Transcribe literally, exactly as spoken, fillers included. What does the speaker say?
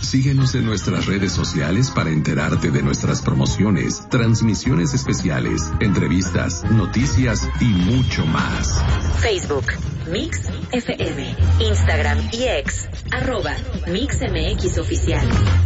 Síguenos en nuestras redes sociales para enterarte de nuestras promociones, transmisiones especiales, entrevistas, noticias y mucho más. Facebook, Mix F M, Instagram y X, arroba Mix M X Oficial.